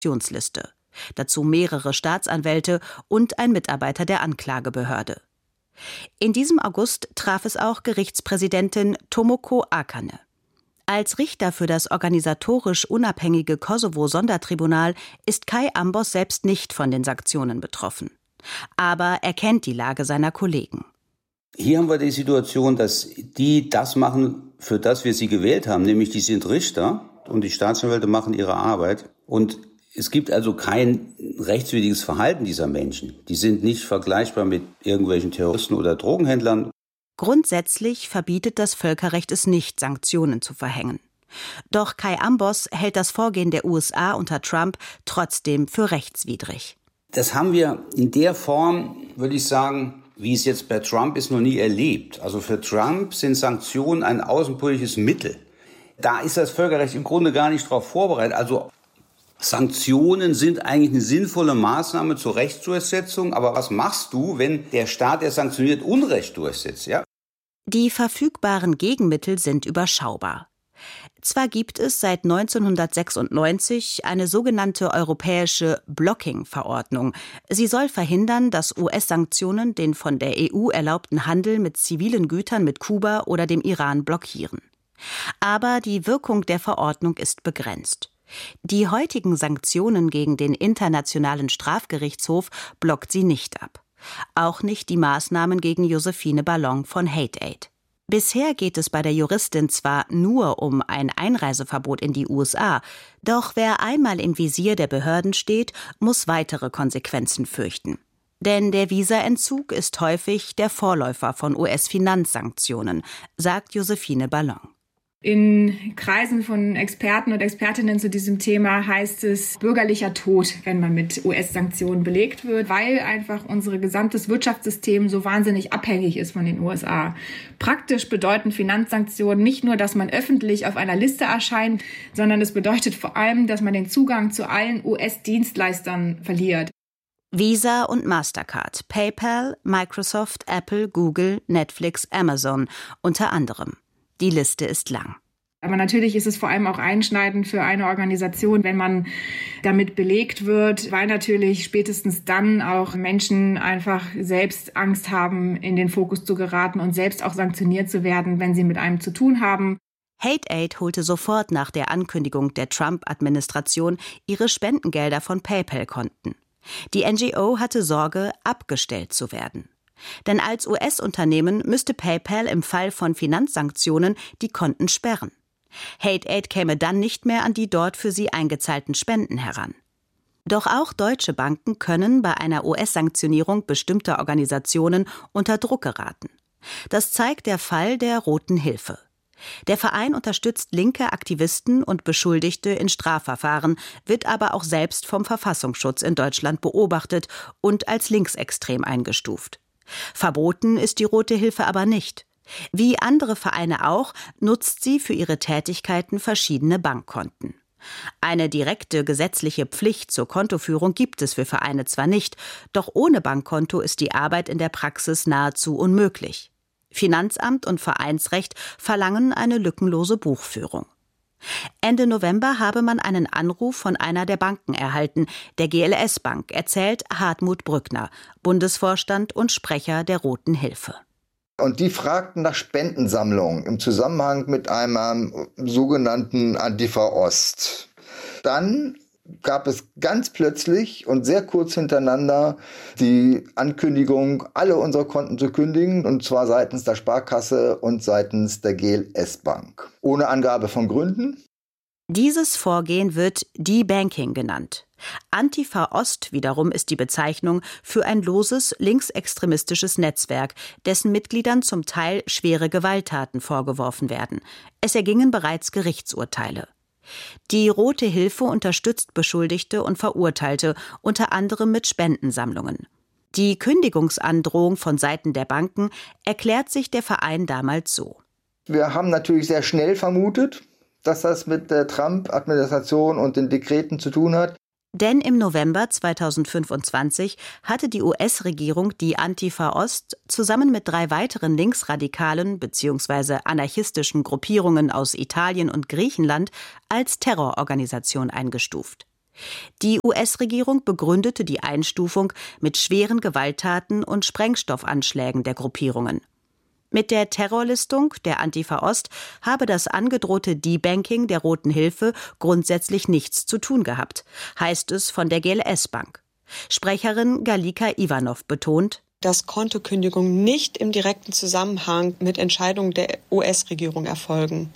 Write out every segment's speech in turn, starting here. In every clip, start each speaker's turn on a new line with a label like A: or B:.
A: Sanktionsliste. Dazu mehrere Staatsanwälte und ein Mitarbeiter der Anklagebehörde. In diesem August traf es auch Gerichtspräsidentin Tomoko Akane. Als Richter für das organisatorisch unabhängige Kosovo-Sondertribunal ist Kai Ambos selbst nicht von den Sanktionen betroffen. Aber er kennt die Lage seiner Kollegen.
B: Hier haben wir die Situation, dass die das machen, für das wir sie gewählt haben, nämlich die sind Richter und die Staatsanwälte machen ihre Arbeit. Und es gibt also kein rechtswidriges Verhalten dieser Menschen. Die sind nicht vergleichbar mit irgendwelchen Terroristen oder Drogenhändlern.
A: Grundsätzlich verbietet das Völkerrecht es nicht, Sanktionen zu verhängen. Doch Kai Ambos hält das Vorgehen der USA unter Trump trotzdem für rechtswidrig.
B: Das haben wir in der Form, würde ich sagen, wie es jetzt bei Trump ist, noch nie erlebt. Also für Trump sind Sanktionen ein außenpolitisches Mittel. Da ist das Völkerrecht im Grunde gar nicht darauf vorbereitet. Also Sanktionen sind eigentlich eine sinnvolle Maßnahme zur Rechtsdurchsetzung. Aber was machst du, wenn der Staat, der sanktioniert, Unrecht durchsetzt? Ja?
A: Die verfügbaren Gegenmittel sind überschaubar. Zwar gibt es seit 1996 eine sogenannte europäische Blocking-Verordnung. Sie soll verhindern, dass US-Sanktionen den von der EU erlaubten Handel mit zivilen Gütern mit Kuba oder dem Iran blockieren. Aber die Wirkung der Verordnung ist begrenzt. Die heutigen Sanktionen gegen den Internationalen Strafgerichtshof blockt sie nicht ab. Auch nicht die Maßnahmen gegen Josephine Ballon von Hate Aid. Bisher geht es bei der Juristin zwar nur um ein Einreiseverbot in die USA, doch wer einmal im Visier der Behörden steht, muss weitere Konsequenzen fürchten. Denn der Visaentzug ist häufig der Vorläufer von US-Finanzsanktionen, sagt Josephine Ballon.
C: In Kreisen von Experten und Expertinnen zu diesem Thema heißt es bürgerlicher Tod, wenn man mit US-Sanktionen belegt wird, weil einfach unser gesamtes Wirtschaftssystem so wahnsinnig abhängig ist von den USA. Praktisch bedeuten Finanzsanktionen nicht nur, dass man öffentlich auf einer Liste erscheint, sondern es bedeutet vor allem, dass man den Zugang zu allen US-Dienstleistern verliert.
A: Visa und Mastercard, PayPal, Microsoft, Apple, Google, Netflix, Amazon unter anderem. Die Liste ist lang.
C: Aber natürlich ist es vor allem auch einschneidend für eine Organisation, wenn man damit belegt wird, weil natürlich spätestens dann auch Menschen einfach selbst Angst haben, in den Fokus zu geraten und selbst auch sanktioniert zu werden, wenn sie mit einem zu tun haben.
A: Hate Aid holte sofort nach der Ankündigung der Trump-Administration ihre Spendengelder von PayPal-Konten. Die NGO hatte Sorge, abgestellt zu werden. Denn als US-Unternehmen müsste PayPal im Fall von Finanzsanktionen die Konten sperren. Hate Aid käme dann nicht mehr an die dort für sie eingezahlten Spenden heran. Doch auch deutsche Banken können bei einer US-Sanktionierung bestimmter Organisationen unter Druck geraten. Das zeigt der Fall der Roten Hilfe. Der Verein unterstützt linke Aktivisten und Beschuldigte in Strafverfahren, wird aber auch selbst vom Verfassungsschutz in Deutschland beobachtet und als linksextrem eingestuft. Verboten ist die Rote Hilfe aber nicht. Wie andere Vereine auch, nutzt sie für ihre Tätigkeiten verschiedene Bankkonten. Eine direkte gesetzliche Pflicht zur Kontoführung gibt es für Vereine zwar nicht, doch ohne Bankkonto ist die Arbeit in der Praxis nahezu unmöglich. Finanzamt und Vereinsrecht verlangen eine lückenlose Buchführung. Ende November habe man einen Anruf von einer der Banken erhalten, der GLS Bank, erzählt Hartmut Brückner, Bundesvorstand und Sprecher der Roten Hilfe.
D: Und die fragten nach Spendensammlungen im Zusammenhang mit einem sogenannten Antifa Ost. Dann gab es ganz plötzlich und sehr kurz hintereinander die Ankündigung, alle unsere Konten zu kündigen, und zwar seitens der Sparkasse und seitens der GLS Bank. Ohne Angabe von Gründen.
A: Dieses Vorgehen wird Debanking genannt. Antifa Ost wiederum ist die Bezeichnung für ein loses linksextremistisches Netzwerk, dessen Mitgliedern zum Teil schwere Gewalttaten vorgeworfen werden. Es ergingen bereits Gerichtsurteile. Die Rote Hilfe unterstützt Beschuldigte und Verurteilte, unter anderem mit Spendensammlungen. Die Kündigungsandrohung von Seiten der Banken erklärt sich der Verein damals so.
D: Wir haben natürlich sehr schnell vermutet, dass das mit der Trump-Administration und den Dekreten zu tun hat.
A: Denn im November 2025 hatte die US-Regierung die Antifa Ost zusammen mit 3 weiteren linksradikalen bzw. anarchistischen Gruppierungen aus Italien und Griechenland als Terrororganisation eingestuft. Die US-Regierung begründete die Einstufung mit schweren Gewalttaten und Sprengstoffanschlägen der Gruppierungen. Mit der Terrorlistung der Antifa Ost habe das angedrohte Debanking der Roten Hilfe grundsätzlich nichts zu tun gehabt, heißt es von der GLS Bank. Sprecherin Galika Ivanov betont,
E: dass Kontokündigungen nicht im direkten Zusammenhang mit Entscheidungen der US-Regierung erfolgen.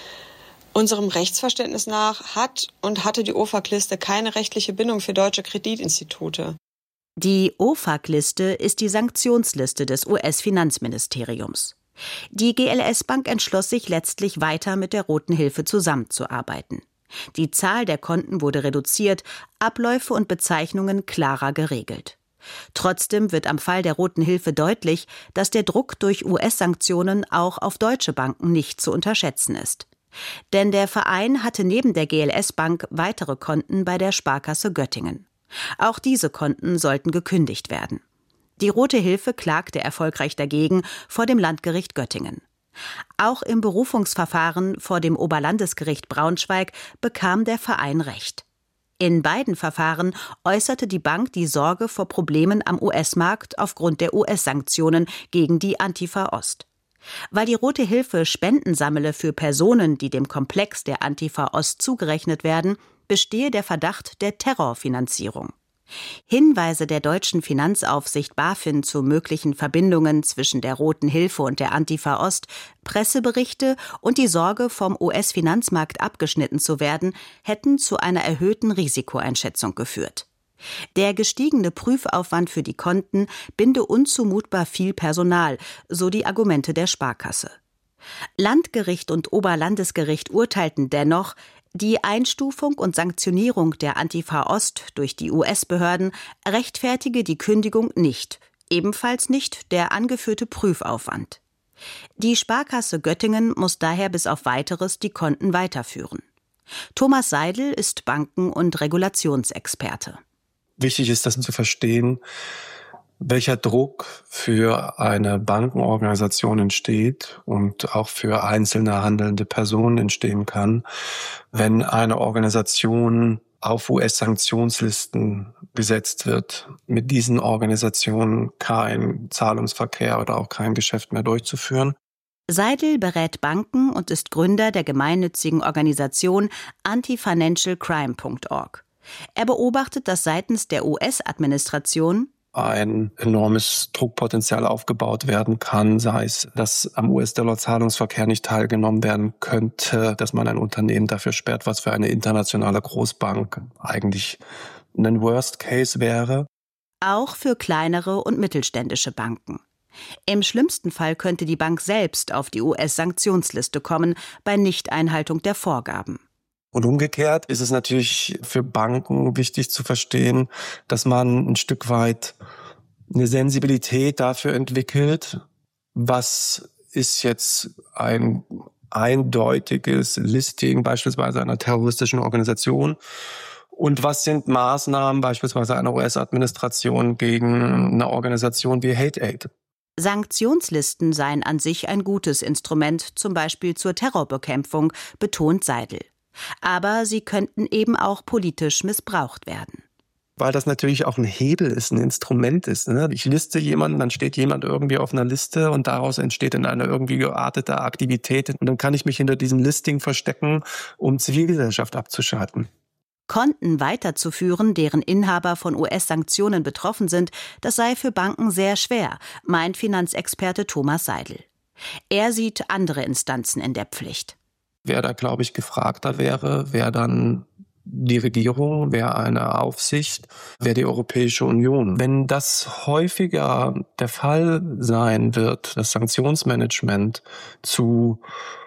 E: Unserem Rechtsverständnis nach hatte die OFAC-Liste keine rechtliche Bindung für deutsche Kreditinstitute.
A: Die OFAC-Liste ist die Sanktionsliste des US-Finanzministeriums. Die GLS-Bank entschloss sich letztlich weiter mit der Roten Hilfe zusammenzuarbeiten. Die Zahl der Konten wurde reduziert, Abläufe und Bezeichnungen klarer geregelt. Trotzdem wird am Fall der Roten Hilfe deutlich, dass der Druck durch US-Sanktionen auch auf deutsche Banken nicht zu unterschätzen ist. Denn der Verein hatte neben der GLS-Bank weitere Konten bei der Sparkasse Göttingen. Auch diese Konten sollten gekündigt werden. Die Rote Hilfe klagte erfolgreich dagegen vor dem Landgericht Göttingen. Auch im Berufungsverfahren vor dem Oberlandesgericht Braunschweig bekam der Verein Recht. In beiden Verfahren äußerte die Bank die Sorge vor Problemen am US-Markt aufgrund der US-Sanktionen gegen die Antifa Ost. Weil die Rote Hilfe Spenden sammle für Personen, die dem Komplex der Antifa Ost zugerechnet werden, bestehe der Verdacht der Terrorfinanzierung. Hinweise der deutschen Finanzaufsicht BaFin zu möglichen Verbindungen zwischen der Roten Hilfe und der Antifa Ost, Presseberichte und die Sorge, vom US-Finanzmarkt abgeschnitten zu werden, hätten zu einer erhöhten Risikoeinschätzung geführt. Der gestiegene Prüfaufwand für die Konten binde unzumutbar viel Personal, so die Argumente der Sparkasse. Landgericht und Oberlandesgericht urteilten dennoch, die Einstufung und Sanktionierung der Antifa Ost durch die US-Behörden rechtfertige die Kündigung nicht, ebenfalls nicht der angeführte Prüfaufwand. Die Sparkasse Göttingen muss daher bis auf Weiteres die Konten weiterführen. Thomas Seidel ist Banken- und Regulationsexperte.
F: Wichtig ist, das zu verstehen, welcher Druck für eine Bankenorganisation entsteht und auch für einzelne handelnde Personen entstehen kann, wenn eine Organisation auf US-Sanktionslisten gesetzt wird, mit diesen Organisationen kein Zahlungsverkehr oder auch kein Geschäft mehr durchzuführen.
A: Seidel berät Banken und ist Gründer der gemeinnützigen Organisation antifinancialcrime.org. Er beobachtet, dass seitens der US-Administration
F: ein enormes Druckpotenzial aufgebaut werden kann, sei es, dass am US-Dollar-Zahlungsverkehr nicht teilgenommen werden könnte, dass man ein Unternehmen dafür sperrt, was für eine internationale Großbank eigentlich ein Worst Case wäre.
A: Auch für kleinere und mittelständische Banken. Im schlimmsten Fall könnte die Bank selbst auf die US-Sanktionsliste kommen, bei Nichteinhaltung der Vorgaben.
F: Und umgekehrt ist es natürlich für Banken wichtig zu verstehen, dass man ein Stück weit eine Sensibilität dafür entwickelt, was ist jetzt ein eindeutiges Listing beispielsweise einer terroristischen Organisation und was sind Maßnahmen beispielsweise einer US-Administration gegen eine Organisation wie Hate Aid.
A: Sanktionslisten seien an sich ein gutes Instrument, zum Beispiel zur Terrorbekämpfung, betont Seidel. Aber sie könnten eben auch politisch missbraucht werden.
F: Weil das natürlich auch ein Hebel ist, ein Instrument ist. Ne? Ich liste jemanden, dann steht jemand irgendwie auf einer Liste und daraus entsteht dann eine irgendwie geartete Aktivität. Und dann kann ich mich hinter diesem Listing verstecken, um Zivilgesellschaft abzuschalten.
A: Konten weiterzuführen, deren Inhaber von US-Sanktionen betroffen sind, das sei für Banken sehr schwer, meint Finanzexperte Thomas Seidel. Er sieht andere Instanzen in der Pflicht.
F: Wer da, glaube ich, gefragter wäre dann die Regierung, wäre eine Aufsicht, wäre die Europäische Union. Wenn das häufiger der Fall sein wird, das Sanktionsmanagement zu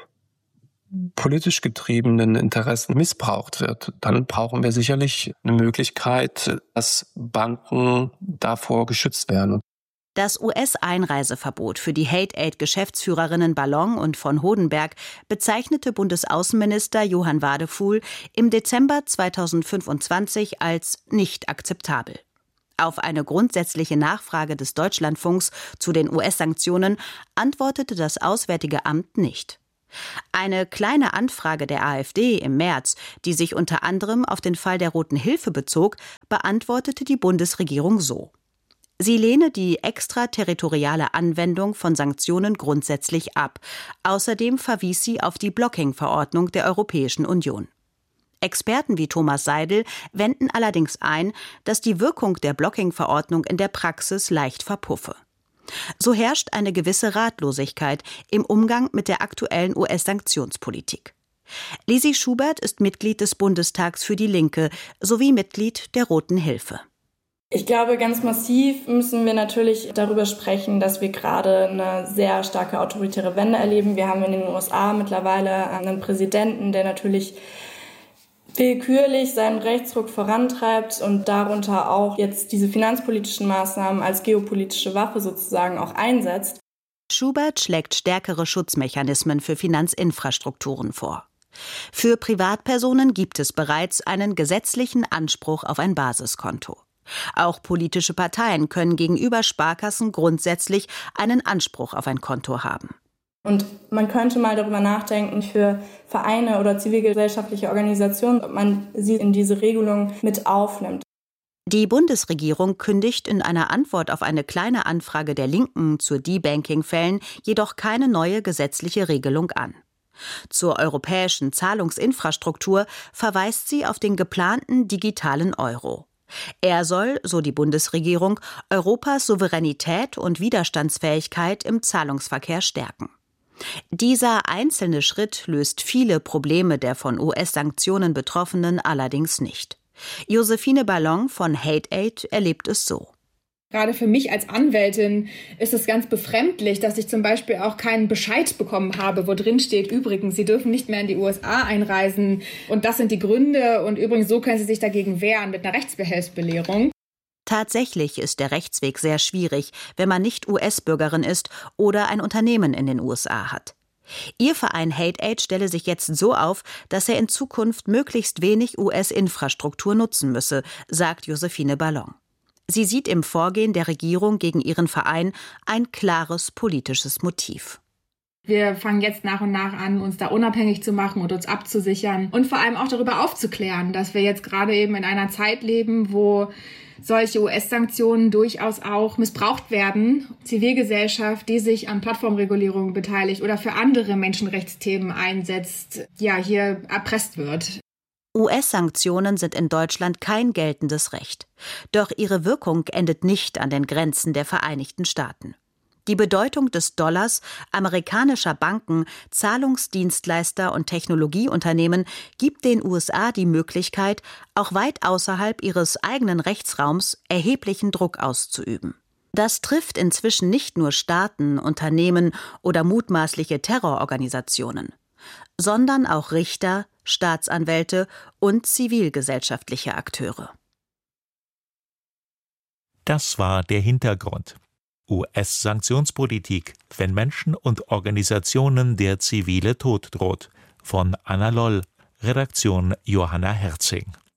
F: politisch getriebenen Interessen missbraucht wird, dann brauchen wir sicherlich eine Möglichkeit, dass Banken davor geschützt werden.
A: Das US-Einreiseverbot für die Hate-Aid-Geschäftsführerinnen Ballon und von Hodenberg bezeichnete Bundesaußenminister Johann Wadefuhl im Dezember 2025 als nicht akzeptabel. Auf eine grundsätzliche Nachfrage des Deutschlandfunks zu den US-Sanktionen antwortete das Auswärtige Amt nicht. Eine kleine Anfrage der AfD im März, die sich unter anderem auf den Fall der Roten Hilfe bezog, beantwortete die Bundesregierung so: Sie lehne die extraterritoriale Anwendung von Sanktionen grundsätzlich ab. Außerdem verwies sie auf die Blocking-Verordnung der Europäischen Union. Experten wie Thomas Seidel wenden allerdings ein, dass die Wirkung der Blocking-Verordnung in der Praxis leicht verpuffe. So herrscht eine gewisse Ratlosigkeit im Umgang mit der aktuellen US-Sanktionspolitik. Lisi Schubert ist Mitglied des Bundestags für die Linke sowie Mitglied der Roten Hilfe.
G: Ich glaube, ganz massiv müssen wir natürlich darüber sprechen, dass wir gerade eine sehr starke autoritäre Wende erleben. Wir haben in den USA mittlerweile einen Präsidenten, der natürlich willkürlich seinen Rechtsruck vorantreibt und darunter auch jetzt diese finanzpolitischen Maßnahmen als geopolitische Waffe sozusagen auch einsetzt.
A: Schubert schlägt stärkere Schutzmechanismen für Finanzinfrastrukturen vor. Für Privatpersonen gibt es bereits einen gesetzlichen Anspruch auf ein Basiskonto. Auch politische Parteien können gegenüber Sparkassen grundsätzlich einen Anspruch auf ein Konto haben.
G: Und man könnte mal darüber nachdenken, für Vereine oder zivilgesellschaftliche Organisationen, ob man sie in diese Regelung mit aufnimmt.
A: Die Bundesregierung kündigt in einer Antwort auf eine kleine Anfrage der Linken zu Debanking-Fällen jedoch keine neue gesetzliche Regelung an. Zur europäischen Zahlungsinfrastruktur verweist sie auf den geplanten digitalen Euro. Er soll, so die Bundesregierung, Europas Souveränität und Widerstandsfähigkeit im Zahlungsverkehr stärken. Dieser einzelne Schritt löst viele Probleme der von US-Sanktionen Betroffenen allerdings nicht. Josephine Ballon von Hate Aid erlebt es so.
C: Gerade für mich als Anwältin ist es ganz befremdlich, dass ich zum Beispiel auch keinen Bescheid bekommen habe, wo drin steht, übrigens, Sie dürfen nicht mehr in die USA einreisen und das sind die Gründe und übrigens so können Sie sich dagegen wehren mit einer Rechtsbehelfsbelehrung.
A: Tatsächlich ist der Rechtsweg sehr schwierig, wenn man nicht US-Bürgerin ist oder ein Unternehmen in den USA hat. Ihr Verein Hate Aid stelle sich jetzt so auf, dass er in Zukunft möglichst wenig US-Infrastruktur nutzen müsse, sagt Josephine Ballon. Sie sieht im Vorgehen der Regierung gegen ihren Verein ein klares politisches Motiv.
C: Wir fangen jetzt nach und nach an, uns da unabhängig zu machen und uns abzusichern und vor allem auch darüber aufzuklären, dass wir jetzt gerade eben in einer Zeit leben, wo solche US-Sanktionen durchaus auch missbraucht werden. Zivilgesellschaft, die sich an Plattformregulierungen beteiligt oder für andere Menschenrechtsthemen einsetzt, ja, hier erpresst wird.
A: US-Sanktionen sind in Deutschland kein geltendes Recht. Doch ihre Wirkung endet nicht an den Grenzen der Vereinigten Staaten. Die Bedeutung des Dollars, amerikanischer Banken, Zahlungsdienstleister und Technologieunternehmen gibt den USA die Möglichkeit, auch weit außerhalb ihres eigenen Rechtsraums erheblichen Druck auszuüben. Das trifft inzwischen nicht nur Staaten, Unternehmen oder mutmaßliche Terrororganisationen, sondern auch Richter, Staatsanwälte und zivilgesellschaftliche Akteure.
H: Das war der Hintergrund. US-Sanktionspolitik, wenn Menschen und Organisationen der zivile Tod droht. Von Anna Loll, Redaktion Johanna Herzing.